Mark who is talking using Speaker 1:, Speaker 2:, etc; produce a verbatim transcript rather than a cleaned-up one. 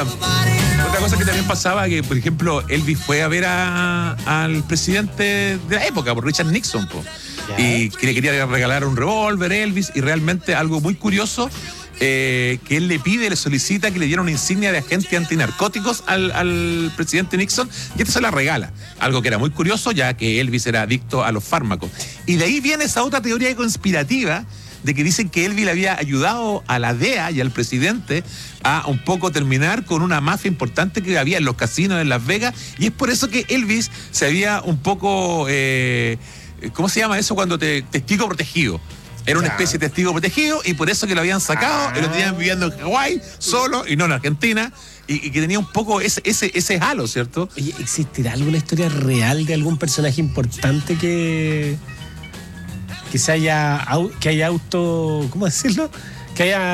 Speaker 1: Otra cosa que también pasaba, que por ejemplo Elvis fue a ver a, al presidente de la época, por Richard Nixon, po, y que le quería regalar un revólver Elvis, y realmente algo muy curioso, eh, que él le pide, le solicita que le diera una insignia de agente antinarcóticos al, al presidente Nixon, y este se la regala, algo que era muy curioso, ya que Elvis era adicto a los fármacos. Y de ahí viene esa otra teoría conspirativa de que dicen que Elvis le había ayudado a la D E A y al presidente a un poco terminar con una mafia importante que había en los casinos en Las Vegas, y es por eso que Elvis se había un poco, eh, ¿cómo se llama eso cuando te testigo protegido? Era una especie de testigo protegido, y por eso que lo habían sacado ah. y lo tenían viviendo en Hawái solo y no en Argentina, y, y que tenía un poco ese, ese, ese halo, ¿cierto?
Speaker 2: Oye, ¿existirá alguna historia real de algún personaje importante que... que se haya, que haya auto, ¿cómo decirlo? Que haya